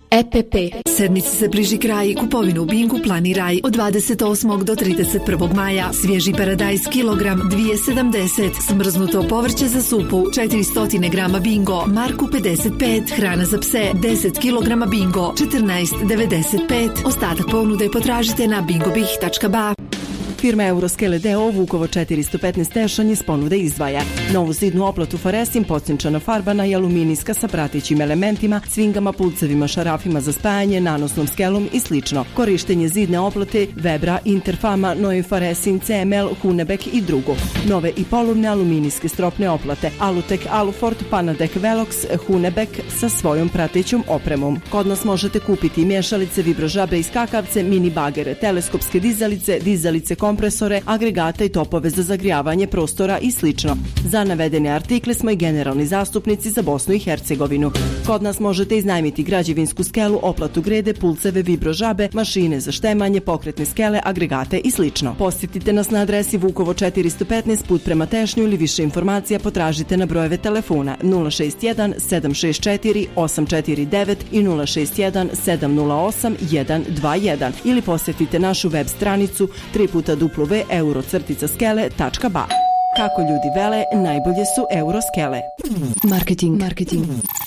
EPP. Sedmici se bliži kraj, kupovinu u Bingu planiraj od 28. do 31. maja. Svježi paradajz kilogram 2,70, smrznuto povrće za supu 400 grama Bingo, marku 55, hrana za pse 10 kg Bingo 14,95. Ostatak ponude potražite na bingobih.ba. Firma Euroskele d.o. Vukovo 415 Tešanje s ponude izdvaja novu zidnu oplatu Foresim, pocinčana farbana i aluminijska sa pratećim elementima, cvingama, pulcevima, šarafima za spajanje, nanosnom skelom i slično. Korištenje zidne oplate Vebra, Interfama, Novi Foresim, CML, Hunebek i drugo. Nove i polovne aluminijske stropne oplate Alutek, Alufort, Panadek, Velox, Hunebek sa svojom pratećom opremom. Kod nas možete kupiti mješalice, vibrožabe i skakavce, mini bagere, teleskopske dizalice, kompresore, agregate i topove za zagrijavanje prostora i slično. Za navedene artikle smo i generalni zastupnici za Bosnu i Hercegovinu. Kod nas možete iznajmiti građevinsku skelu, oplatu grede, pulceve, vibrožabe, mašine za štemanje, pokretne skele, agregate i slično. Posjetite nas na adresi Vukovo 415 put prema Tešnju ili više informacija potražite na brojeve telefona 061 764 849 i 061 708 121 ili posjetite našu web stranicu www.euro-skele.ba. Kako ljudi vele, najbolje su Euroskele. Marketing.